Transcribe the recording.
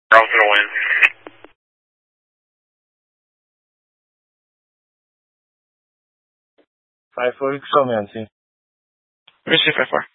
Bravo for the win. 5-4, show me on scene. Receive 5-4.